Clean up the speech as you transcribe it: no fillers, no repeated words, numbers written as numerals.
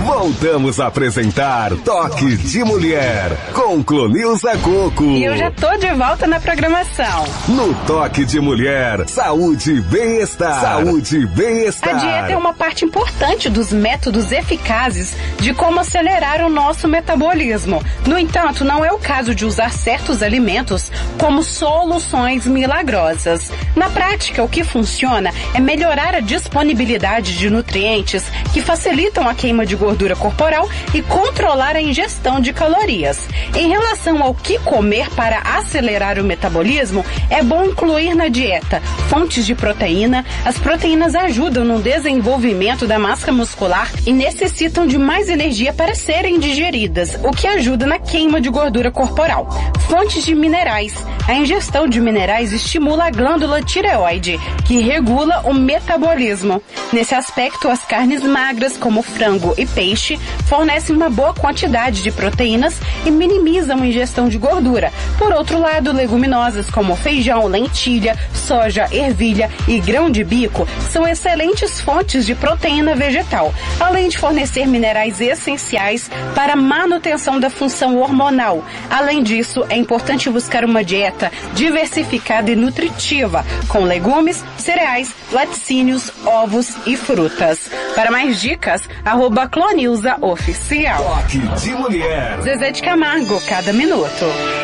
Voltamos a apresentar Toque de Mulher com Clonilza Coco. E eu já tô de volta na programação. No Toque de Mulher, saúde e bem-estar. Saúde e bem-estar. A dieta é uma parte importante dos métodos eficazes de como acelerar o nosso metabolismo. No entanto, não é o caso de usar certos alimentos como soluções milagrosas. Na prática, o que funciona é melhorar a disponibilidade de nutrientes que facilitam a queima de gordura corporal e controlar a ingestão de calorias. Em relação ao que comer para acelerar o metabolismo, é bom incluir na dieta fontes de proteína. As proteínas ajudam no desenvolvimento da massa muscular e necessitam de mais energia para serem digeridas, o que ajuda na queima de gordura corporal. Fontes de minerais. A ingestão de minerais estimula a glândula tireoide, que regula o metabolismo. Nesse aspecto, as carnes magras, como frango e peixe, fornecem uma boa quantidade de proteínas e minimizam a ingestão de gordura. Por outro lado, leguminosas como feijão, lentilha, soja, ervilha e grão de bico são excelentes fontes de proteína vegetal, além de fornecer minerais essenciais para a manutenção da função hormonal. Além disso, é importante buscar uma dieta diversificada e nutritiva, com legumes, cereais, laticínios, ovos e frutas. Para mais dicas, @ClonilzaOficial. Toque de Mulher. Zezé de Camargo, cada minuto.